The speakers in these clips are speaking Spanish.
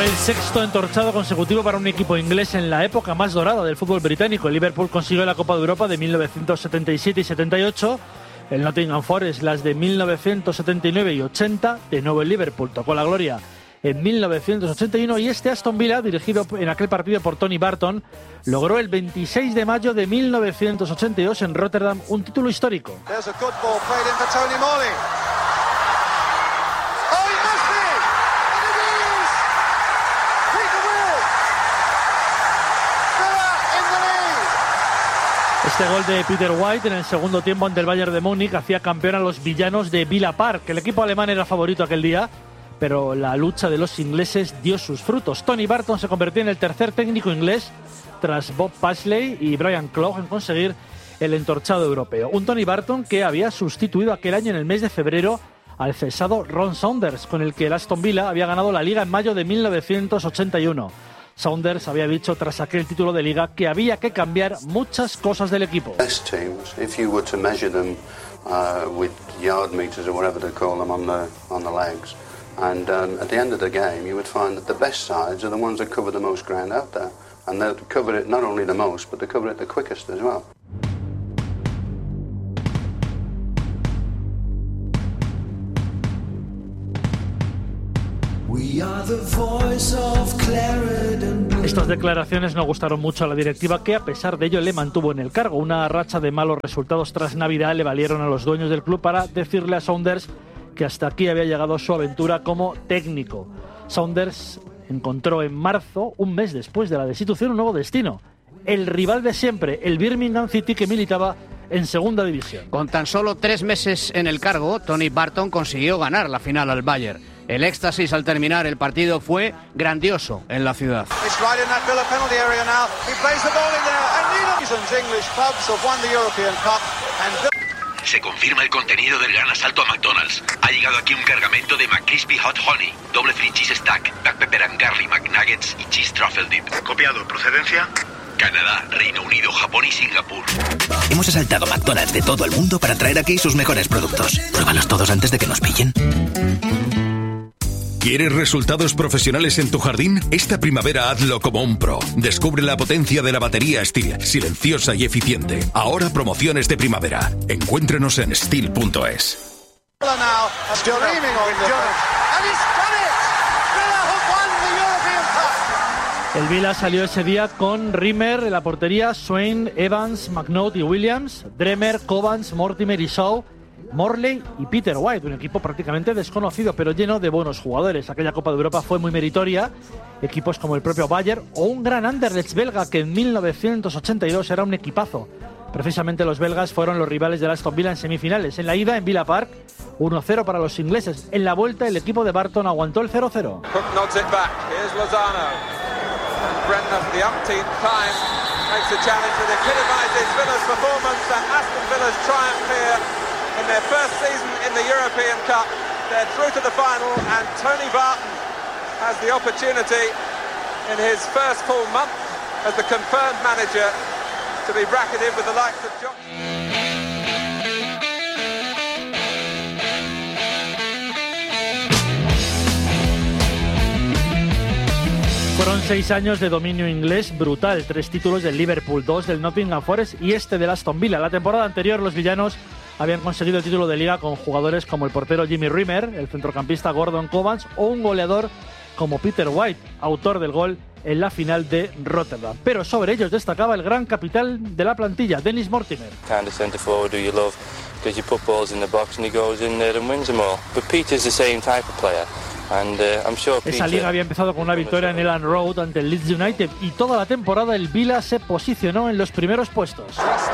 Fue el sexto entorchado consecutivo para un equipo inglés en la época más dorada del fútbol británico. El Liverpool consiguió la Copa de Europa de 1977 y 78. El Nottingham Forest las de 1979 y 80. De nuevo el Liverpool tocó la gloria en 1981. Y este Aston Villa, dirigido en aquel partido por Tony Barton, logró el 26 de mayo de 1982 en Rotterdam un título histórico. Este gol de Peter White en el segundo tiempo ante el Bayern de Múnich hacía campeón a los villanos de Villa Park. El equipo alemán era favorito aquel día, pero la lucha de los ingleses dio sus frutos. Tony Barton se convirtió en el tercer técnico inglés tras Bob Paisley y Brian Clough en conseguir el entorchado europeo. Un Tony Barton que había sustituido aquel año en el mes de febrero al cesado Ron Saunders, con el que el Aston Villa había ganado la Liga en mayo de 1981. Saunders había dicho tras aquel título de Liga que había que cambiar muchas cosas del equipo. And at the end of the game, you would find that the best sides are the ones that cover the most ground out there, and they cover it not only the most, but they cover it the quickest as well. Estas declaraciones no gustaron mucho a la directiva, que a pesar de ello le mantuvo en el cargo. Una racha de malos resultados tras Navidad le valieron a los dueños del club para decirle a Saunders que hasta aquí había llegado su aventura como técnico. Saunders encontró en marzo, un mes después de la destitución, un nuevo destino: el rival de siempre, el Birmingham City, que militaba en segunda división. Con tan solo 3 meses en el cargo, Tony Barton consiguió ganar la final al Bayern. El éxtasis al terminar el partido fue grandioso en la ciudad. Se confirma el contenido del gran asalto a McDonald's. Ha llegado aquí un cargamento de McCrispy Hot Honey, doble free cheese stack, black pepper and garlic McNuggets y cheese truffle dip. Copiado. ¿Procedencia? Canadá, Reino Unido, Japón y Singapur. Hemos asaltado McDonald's de todo el mundo para traer aquí sus mejores productos. Pruébalos todos antes de que nos pillen. ¿Quieres resultados profesionales en tu jardín? Esta primavera hazlo como un pro. Descubre la potencia de la batería Stihl, silenciosa y eficiente. Ahora promociones de primavera. Encuéntrenos en Stihl.es. El Villa salió ese día con Rimmer en la portería, Swain, Evans, McNaught y Williams, Dremer, Cobans, Mortimer y Shaw, Morley y Peter White, un equipo prácticamente desconocido pero lleno de buenos jugadores. Aquella Copa de Europa fue muy meritoria. Equipos como el propio Bayern o un gran Anderlecht belga que en 1982 era un equipazo. Precisamente los belgas fueron los rivales del Aston Villa en semifinales. En la ida en Villa Park, 1-0 para los ingleses. En la vuelta el equipo de Barton aguantó el 0-0. Brendan, for the umpteenth time, makes a challenge that epitomises Villa's performance and Aston Villa's triumph here in their first season in the European Cup. They're through to the final, and Tony Barton has the opportunity in his first full month as the confirmed manager to be bracketed with the likes of John. Fueron 6 años de dominio inglés brutal, 3 títulos del Liverpool, 2 del Nottingham Forest y este del Aston Villa. La temporada anterior los villanos habían conseguido el título de Liga con jugadores como el portero Jimmy Rimmer, el centrocampista Gordon Cobans o un goleador como Peter White, autor del gol en la final de Rotterdam. Pero sobre ellos destacaba el gran capitán de la plantilla, Dennis Mortimer. Kind of centre forward who you love because you put balls in the box and he goes in there and wins them all. But Peter's the same type of player. Esa liga había empezado con una victoria en Elland Road ante el Leeds United y toda la temporada el Villa se posicionó en los primeros puestos.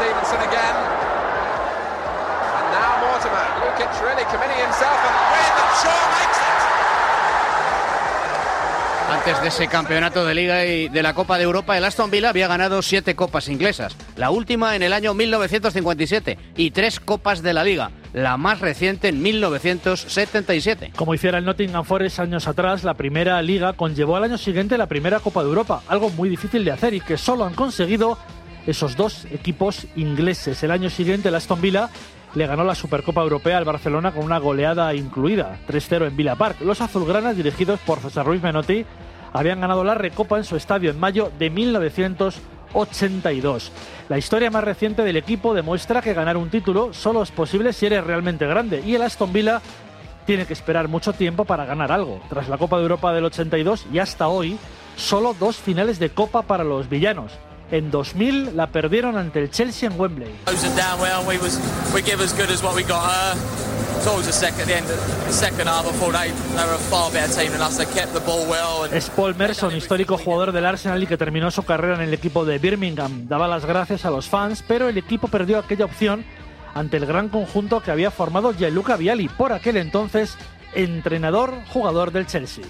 Antes de ese campeonato de Liga y de la Copa de Europa, el Aston Villa había ganado 7 copas inglesas, la última en el año 1957, y 3 copas de la Liga, la más reciente en 1977. Como hiciera el Nottingham Forest años atrás, la primera Liga conllevó al año siguiente la primera Copa de Europa, algo muy difícil de hacer y que solo han conseguido esos 2 equipos ingleses. El año siguiente el Aston Villa le ganó la Supercopa Europea al Barcelona con una goleada incluida, 3-0 en Villa Park. Los azulgranas, dirigidos por José Ruiz Menotti, habían ganado la Recopa en su estadio en mayo de 1982. La historia más reciente del equipo demuestra que ganar un título solo es posible si eres realmente grande, y el Aston Villa tiene que esperar mucho tiempo para ganar algo. Tras la Copa de Europa del 82 y hasta hoy, solo 2 finales de Copa para los villanos. En 2000 la perdieron ante el Chelsea en Wembley. Es Paul Merson, histórico jugador del Arsenal y que terminó su carrera en el equipo de Birmingham. Daba las gracias a los fans, pero el equipo perdió aquella opción ante el gran conjunto que había formado Gianluca Vialli, por aquel entonces entrenador-jugador del Chelsea.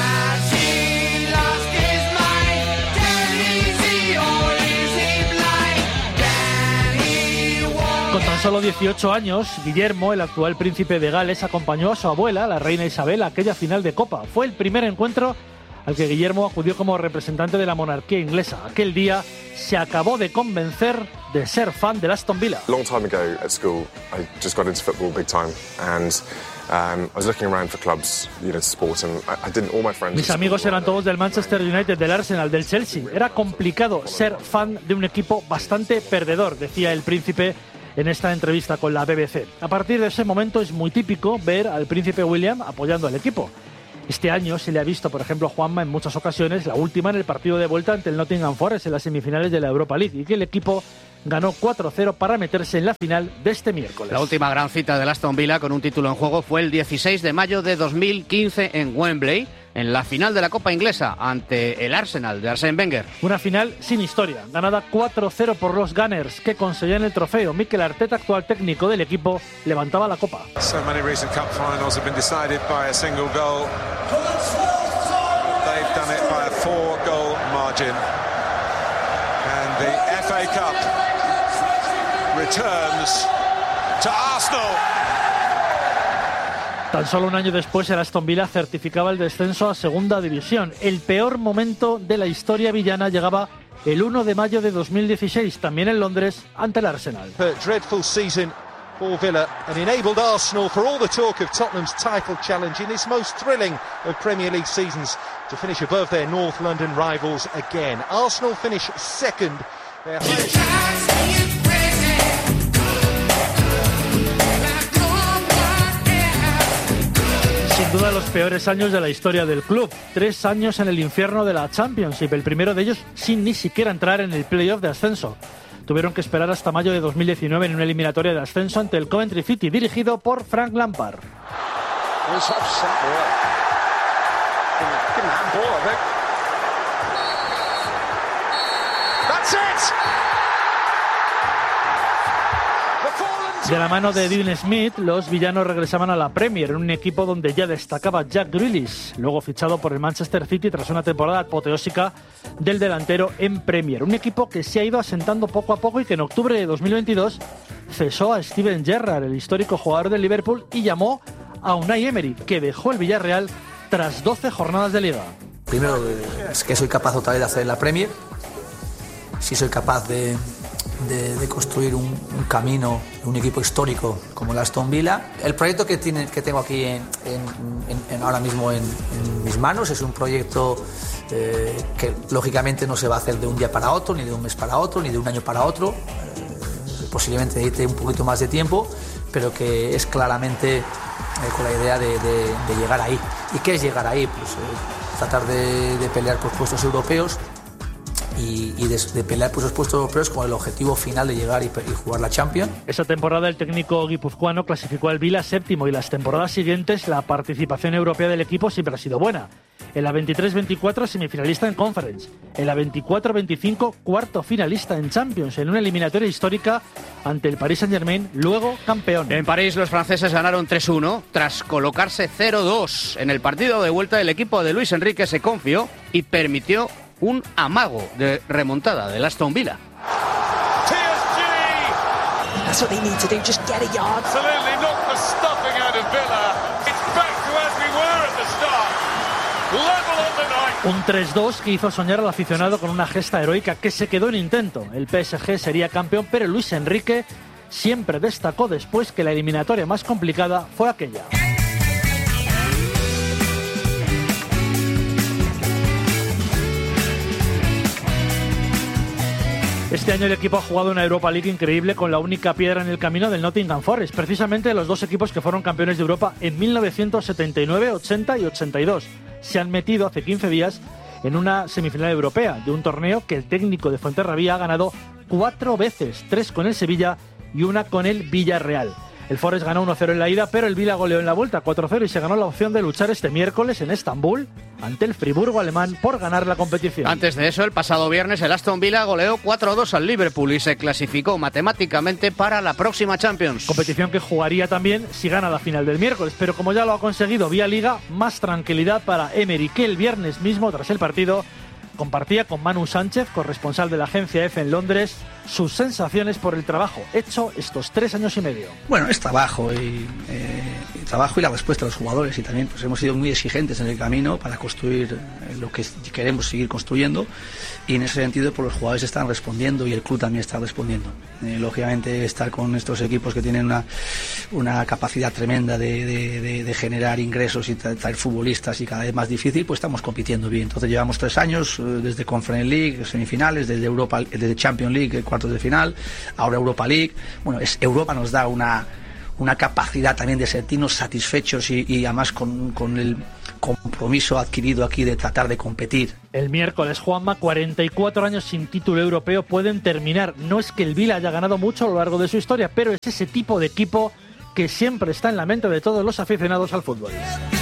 Con tan solo 18 años, Guillermo, el actual príncipe de Gales, acompañó a su abuela, la reina Isabel, a aquella final de Copa. Fue el primer encuentro al que Guillermo acudió como representante de la monarquía inglesa. Aquel día se acabó de convencer de ser fan del Aston Villa. Long time ago at school, I just got into football big time, and I was looking around for clubs, sport, and I didn't. All my friends. Mis amigos eran todos del Manchester United, del Arsenal, del Chelsea. Era complicado ser fan de un equipo bastante perdedor, decía el príncipe en esta entrevista con la BBC. A partir de ese momento es muy típico ver al príncipe William apoyando al equipo. Este año se le ha visto, por ejemplo, a Juanma en muchas ocasiones, la última en el partido de vuelta ante el Nottingham Forest en las semifinales de la Europa League, y que el equipo ganó 4-0 para meterse en la final de este miércoles. La última gran cita del Aston Villa con un título en juego fue el 16 de mayo de 2015 en Wembley, en la final de la Copa Inglesa ante el Arsenal de Arsène Wenger. Una final sin historia, ganada 4-0 por los Gunners, que conseguían el trofeo. Mikel Arteta, actual técnico del equipo, levantaba la copa. So many recent cup finals have been decided by a single goal. They've done it by a 4-goal margin. And the FA Cup returns to Arsenal. Tan solo un año después, el Aston Villa certificaba el descenso a Segunda División. El peor momento de la historia villana llegaba el 1 de mayo de 2016, también en Londres, ante el Arsenal. Dreadful season for Villa and enabled Arsenal, for all the talk of Tottenham's title challenge in this most thrilling of Premier League seasons, to finish above their North London rivals again. Arsenal finish second. Sin duda los peores años de la historia del club. 3 años en el infierno de la Championship, el primero de ellos sin ni siquiera entrar en el playoff de ascenso. Tuvieron que esperar hasta mayo de 2019 en una eliminatoria de ascenso ante el Coventry City, dirigido por Frank Lampard. De la mano de Dean Smith, los villanos regresaban a la Premier, en un equipo donde ya destacaba Jack Grealish, luego fichado por el Manchester City tras una temporada apoteósica del delantero en Premier. Un equipo que se ha ido asentando poco a poco y que en octubre de 2022 cesó a Steven Gerrard, el histórico jugador del Liverpool, y llamó a Unai Emery, que dejó el Villarreal tras 12 jornadas de liga. Primero, es que soy capaz otra vez de hacer la Premier, si soy capaz de construir un camino, un equipo histórico como el Aston Villa. El proyecto que tengo aquí ahora mismo en mis manos es un proyecto que lógicamente no se va a hacer de un día para otro, ni de un mes para otro, ni de un año para otro. Posiblemente necesite un poquito más de tiempo, pero que es claramente con la idea de llegar ahí. ¿Y qué es llegar ahí? Pues tratar de pelear por puestos europeos, y de pelear por esos puestos europeos con el objetivo final de llegar y jugar la Champions. Esa temporada el técnico guipuzcoano clasificó al Villa séptimo, y las temporadas siguientes la participación europea del equipo siempre ha sido buena. En la 23-24 semifinalista en Conference, en la 24-25 cuarto finalista en Champions, en una eliminatoria histórica ante el Paris Saint-Germain, luego campeón. En París los franceses ganaron 3-1 tras colocarse 0-2. En el partido de vuelta el equipo de Luis Enrique se confió y permitió un amago de remontada del Aston Villa. That's what they need to do, just get a yard. Absolutely knocked the stuffing out of Villa. It's back to as we were at the start. Level on the night. Un 3-2 que hizo soñar al aficionado con una gesta heroica que se quedó en intento. El PSG sería campeón, pero Luis Enrique siempre destacó después que la eliminatoria más complicada fue aquella. Este año el equipo ha jugado una Europa League increíble con la única piedra en el camino del Nottingham Forest, precisamente los dos equipos que fueron campeones de Europa en 1979, 80 y 82. Se han metido hace 15 días en una semifinal europea de un torneo que el técnico de Fuenterrabía ha ganado 4 veces, 3 con el Sevilla y 1 con el Villarreal. El Forest ganó 1-0 en la ida, pero el Vila goleó en la vuelta 4-0 y se ganó la opción de luchar este miércoles en Estambul ante el Friburgo alemán por ganar la competición. Antes de eso, el pasado viernes, el Aston Villa goleó 4-2 al Liverpool y se clasificó matemáticamente para la próxima Champions. Competición que jugaría también si gana la final del miércoles, pero como ya lo ha conseguido vía Liga, más tranquilidad para Emery, que el viernes mismo, tras el partido, compartía con Manu Sánchez, corresponsal de la agencia EFE en Londres, sus sensaciones por el trabajo hecho estos 3 años y medio. Bueno, es trabajo y la respuesta de los jugadores, y también pues hemos sido muy exigentes en el camino para construir lo que queremos seguir construyendo, y en ese sentido pues los jugadores están respondiendo y el club también está respondiendo. Lógicamente estar con estos equipos que tienen una capacidad tremenda de generar ingresos y traer futbolistas y cada vez más difícil, pues estamos compitiendo bien. Entonces llevamos 3 años, desde Conference League, semifinales, desde Champions League, cuartos de final, ahora Europa League. Bueno, Europa nos da una capacidad también de sentirnos satisfechos y además con el compromiso adquirido aquí de tratar de competir. El miércoles, Juanma, 44 años sin título europeo pueden terminar. No es que el Vila haya ganado mucho a lo largo de su historia, pero es ese tipo de equipo que siempre está en la mente de todos los aficionados al fútbol.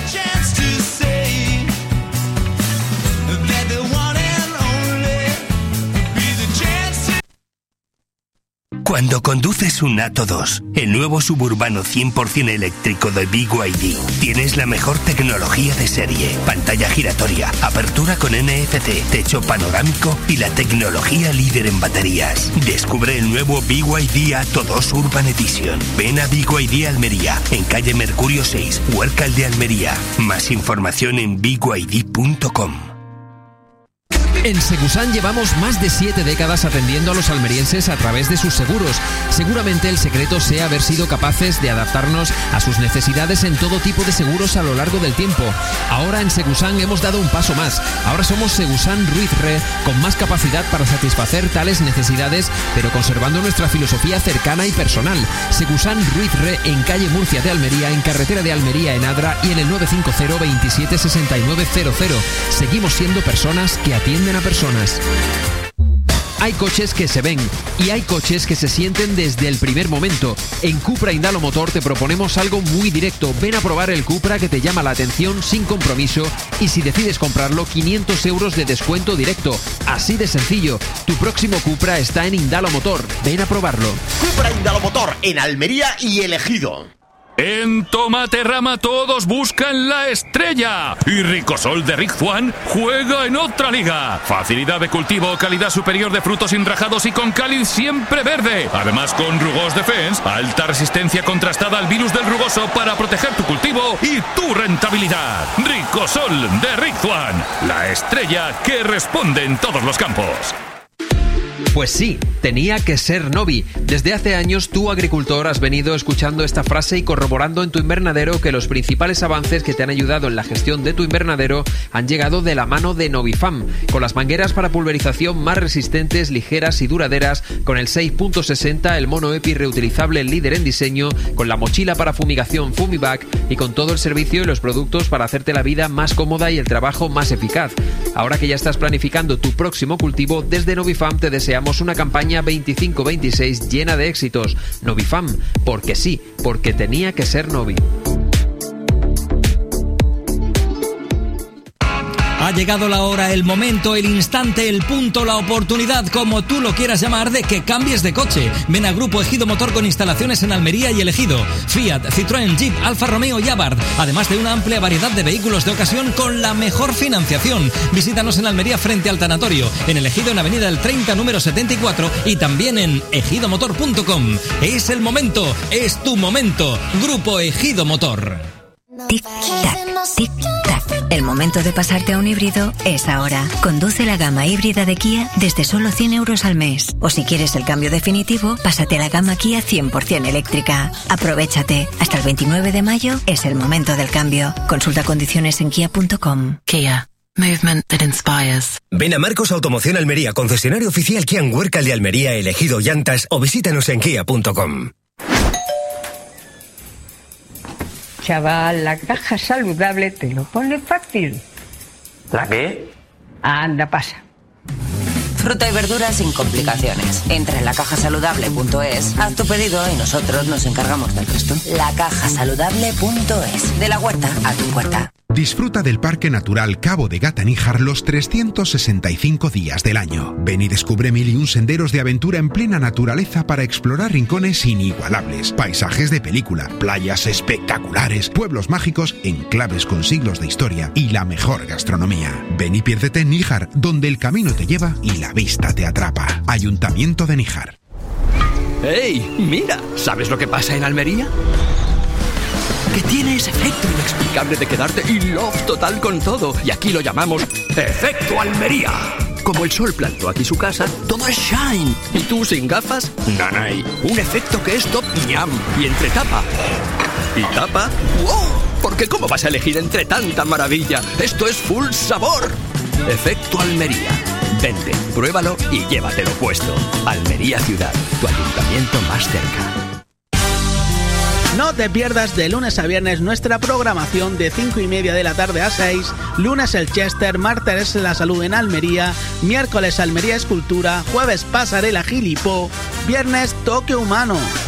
Cuando conduces un Atto 2, el nuevo suburbano 100% eléctrico de BYD, tienes la mejor tecnología de serie, pantalla giratoria, apertura con NFC, techo panorámico y la tecnología líder en baterías. Descubre el nuevo BYD Atto 2 Urban Edition. Ven a BYD Almería, en calle Mercurio 6, Huércal de Almería. Más información en byd.com. En Segusan llevamos más de 7 décadas atendiendo a los almerienses a través de sus seguros. Seguramente el secreto sea haber sido capaces de adaptarnos a sus necesidades en todo tipo de seguros a lo largo del tiempo. Ahora en Segusan hemos dado un paso más. Ahora somos Segusan Ruiz Re, con más capacidad para satisfacer tales necesidades, pero conservando nuestra filosofía cercana y personal. Segusan Ruiz Re, en calle Murcia de Almería, en carretera de Almería en Adra y en el 950 27 6900. Seguimos siendo personas que atienden a personas. Hay coches que se ven y hay coches que se sienten desde el primer momento. En Cupra Indalo Motor te proponemos algo muy directo. Ven a probar el Cupra que te llama la atención sin compromiso, y si decides comprarlo, 500 euros de descuento directo. Así de sencillo. Tu próximo Cupra está en Indalo Motor. Ven a probarlo. Cupra Indalo Motor en Almería y El Ejido. En Tomaterrama todos buscan la estrella y Ricosol de Rick Juan juega en otra liga. Facilidad de cultivo, calidad superior de frutos enrajados y con cáliz siempre verde. Además con Rugos Defense, alta resistencia contrastada al virus del rugoso para proteger tu cultivo y tu rentabilidad. Ricosol de Rick Juan, la estrella que responde en todos los campos. Pues sí, tenía que ser Novi. Desde hace años tú, agricultor, has venido escuchando esta frase y corroborando en tu invernadero que los principales avances que te han ayudado en la gestión de tu invernadero han llegado de la mano de Novifam, con las mangueras para pulverización más resistentes, ligeras y duraderas, con el 6.60, el mono EPI reutilizable líder en diseño, con la mochila para fumigación Fumivac y con todo el servicio y los productos para hacerte la vida más cómoda y el trabajo más eficaz. Ahora que ya estás planificando tu próximo cultivo, desde Novifam te deseamos una campaña 25-26 llena de éxitos. Novifam, porque sí, porque tenía que ser Novi. Ha llegado la hora, el momento, el instante, el punto, la oportunidad, como tú lo quieras llamar, de que cambies de coche. Ven a Grupo Ejido Motor con instalaciones en Almería y El Ejido. Fiat, Citroën, Jeep, Alfa Romeo y Abarth. Además de una amplia variedad de vehículos de ocasión con la mejor financiación. Visítanos en Almería frente al Tanatorio, en El Ejido en Avenida El 30, número 74 y también en ejidomotor.com. Es el momento, es tu momento. Grupo Ejido Motor. Tic-tac, tic-tac. El momento de pasarte a un híbrido es ahora. Conduce la gama híbrida de Kia desde solo 100 euros al mes. O si quieres el cambio definitivo, pásate a la gama Kia 100% eléctrica. Aprovéchate. Hasta el 29 de mayo es el momento del cambio. Consulta condiciones en kia.com. Kia. Movement that inspires. Ven a Marcos Automoción Almería, concesionario oficial Kia en Huércal de Almería, Elegido Llantas, o visítanos en kia.com. Chaval, la caja saludable te lo pone fácil. ¿La qué? Anda, pasa. Fruta y verduras sin complicaciones. Entra en lacajasaludable.es, haz tu pedido y nosotros nos encargamos del resto. Lacajasaludable.es. De la huerta a tu puerta. Disfruta del Parque Natural Cabo de Gata-Níjar los 365 días del año. Ven y descubre 1001 senderos de aventura en plena naturaleza para explorar rincones inigualables, paisajes de película, playas espectaculares, pueblos mágicos, enclaves con siglos de historia y la mejor gastronomía. Ven y piérdete en Níjar, donde el camino te lleva y la vista te atrapa. Ayuntamiento de Níjar. ¡Ey! Mira, ¿sabes lo que pasa en Almería? Que tiene ese efecto inexplicable de quedarte in love total con todo. Y aquí lo llamamos Efecto Almería. Como el sol plantó aquí su casa, todo es shine. ¿Y tú sin gafas? Nanay. Un efecto que es top ñam. Y entre tapa y tapa, ¡wow! Porque ¿cómo vas a elegir entre tanta maravilla? Esto es full sabor. Efecto Almería. Vente, pruébalo y llévatelo puesto. Almería Ciudad, tu ayuntamiento más cerca. No te pierdas de lunes a viernes nuestra programación de 5:30 de la tarde a 6, lunes el Chester, martes la salud en Almería, miércoles Almería Escultura, jueves Pasarela Gilipó, viernes Toque Humano.